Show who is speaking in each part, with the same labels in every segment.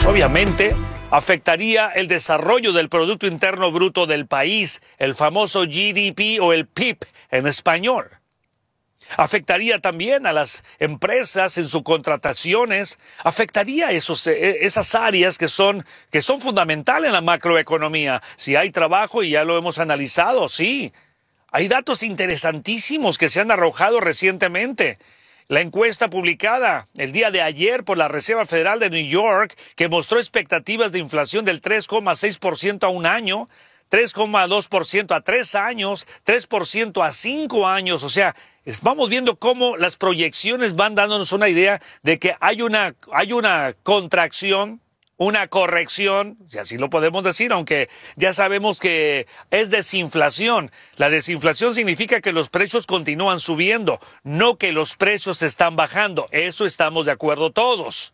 Speaker 1: obviamente afectaría el desarrollo del Producto Interno Bruto del país, el famoso GDP o el PIB en español. Afectaría también a las empresas en sus contrataciones, afectaría esas áreas que son fundamentales en la macroeconomía. Si hay trabajo, y ya lo hemos analizado, sí. Hay datos interesantísimos que se han arrojado recientemente. La encuesta publicada el día de ayer por la Reserva Federal de New York, que mostró expectativas de inflación del 3,6% a un año, 3,2% a 3 años, 3% a 5 años. O sea, vamos viendo cómo las proyecciones van dándonos una idea de que hay una contracción, una corrección, si así lo podemos decir, aunque ya sabemos que es desinflación. La desinflación significa que los precios continúan subiendo, no que los precios están bajando. Eso estamos de acuerdo todos.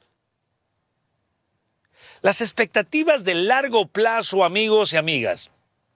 Speaker 1: Las expectativas de largo plazo, amigos y amigas,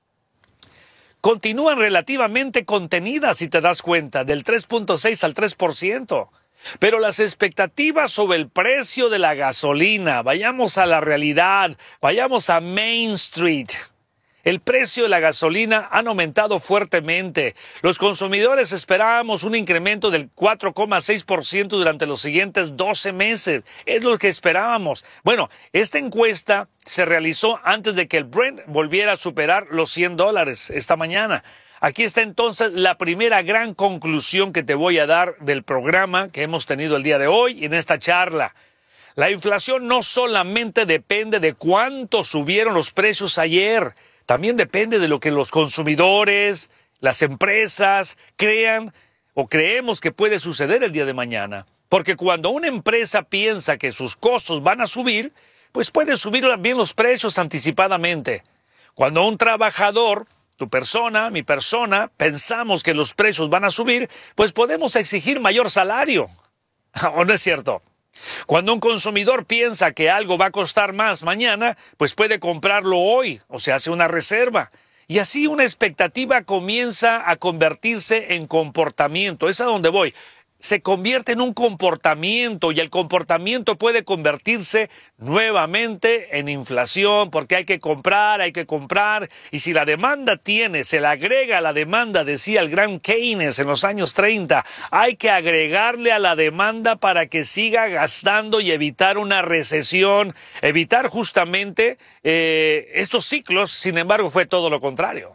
Speaker 1: continúan relativamente contenidas, si te das cuenta, del 3,6 al 3%. Pero las expectativas sobre el precio de la gasolina, vayamos a la realidad, vayamos a Main Street. El precio de la gasolina han aumentado fuertemente. Los consumidores esperábamos un incremento del 4,6% durante los siguientes 12 meses. Es lo que esperábamos. Bueno, esta encuesta se realizó antes de que el Brent volviera a superar los $100 esta mañana. Aquí está entonces la primera gran conclusión que te voy a dar del programa que hemos tenido el día de hoy en esta charla. La inflación no solamente depende de cuánto subieron los precios ayer, también depende de lo que los consumidores, las empresas crean o creemos que puede suceder el día de mañana. Porque cuando una empresa piensa que sus costos van a subir, pues puede subir bien los precios anticipadamente. Cuando un trabajador, tu persona, mi persona, pensamos que los precios van a subir, pues podemos exigir mayor salario. ¿O no es cierto? Cuando un consumidor piensa que algo va a costar más mañana, pues puede comprarlo hoy, o se hace una reserva. Y así una expectativa comienza a convertirse en comportamiento. Es a donde voy. Se convierte en un comportamiento y el comportamiento puede convertirse nuevamente en inflación porque hay que comprar y si la demanda se le agrega a la demanda, decía el gran Keynes en los años 30, hay que agregarle a la demanda para que siga gastando y evitar una recesión, evitar justamente estos ciclos. Sin embargo, fue todo lo contrario.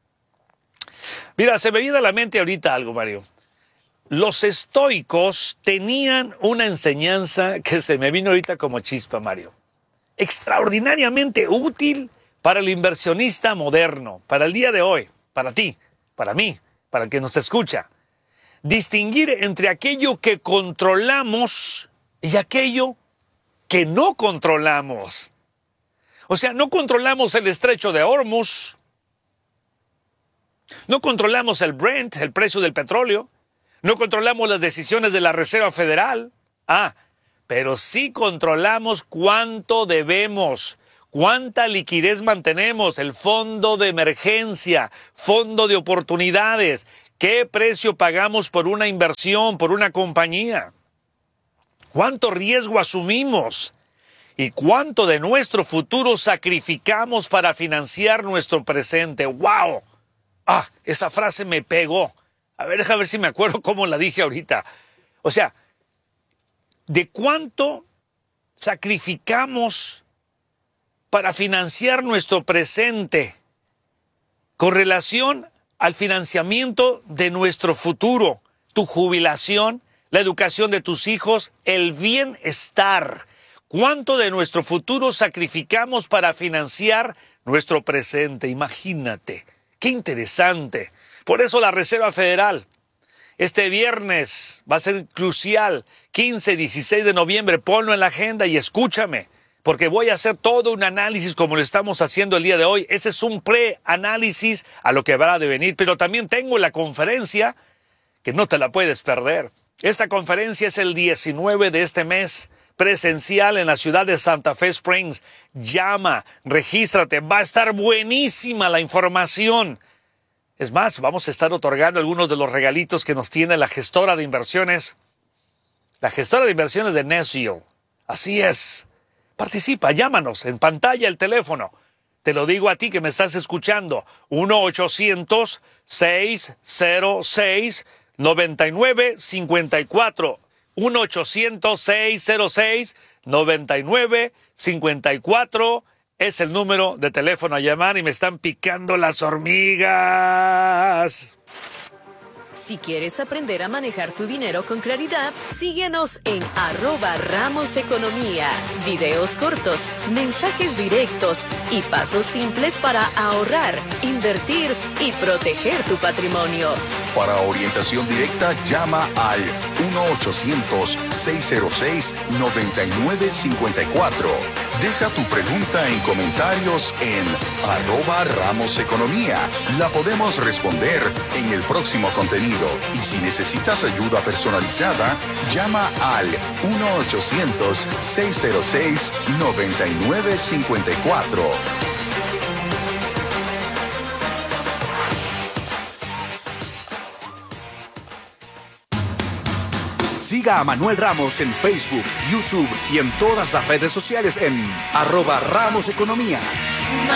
Speaker 1: Mira, se me viene a la mente ahorita algo, Mario. Los estoicos tenían una enseñanza que se me vino ahorita como chispa, Mario. Extraordinariamente útil para el inversionista moderno, para el día de hoy, para ti, para mí, para el que nos escucha. Distinguir entre aquello que controlamos y aquello que no controlamos. O sea, no controlamos el estrecho de Hormuz, no controlamos el Brent, el precio del petróleo, no controlamos las decisiones de la Reserva Federal. Pero sí controlamos cuánto debemos, cuánta liquidez mantenemos, el fondo de emergencia, fondo de oportunidades, qué precio pagamos por una inversión, por una compañía, cuánto riesgo asumimos y cuánto de nuestro futuro sacrificamos para financiar nuestro presente. ¡Wow! Esa frase me pegó. A ver, déjame ver si me acuerdo cómo la dije ahorita. O sea, ¿de cuánto sacrificamos para financiar nuestro presente con relación al financiamiento de nuestro futuro, tu jubilación, la educación de tus hijos, el bienestar? ¿Cuánto de nuestro futuro sacrificamos para financiar nuestro presente? Imagínate, qué interesante. Por eso la Reserva Federal, este viernes va a ser crucial, 15, 16 de noviembre, ponlo en la agenda y escúchame, porque voy a hacer todo un análisis como lo estamos haciendo el día de hoy. Ese es un preanálisis a lo que habrá de venir, pero también tengo la conferencia que no te la puedes perder. Esta conferencia es el 19 de este mes, presencial en la ciudad de Santa Fe Springs. Llama, regístrate, va a estar buenísima la información. Es más, vamos a estar otorgando algunos de los regalitos que nos tiene la gestora de inversiones de Nest Yield. Así es. Participa, llámanos, en pantalla el teléfono. Te lo digo a ti que me estás escuchando. 1-800-606-9954. 1-800-606-9954 es el número de teléfono a llamar y me están picando las hormigas.
Speaker 2: Si quieres aprender a manejar tu dinero con claridad, síguenos en @RamosEconomía. Videos cortos, mensajes directos y pasos simples para ahorrar, invertir y proteger tu patrimonio.
Speaker 3: Para orientación directa, llama al 1-800-606-9954. Deja tu pregunta en comentarios en @RamosEconomía. La podemos responder en el próximo contenido. Y si necesitas ayuda personalizada, llama al 1-800-606-9954.
Speaker 4: Siga a Manuel Ramos en Facebook, YouTube y en todas las redes sociales en @RamosEconomía.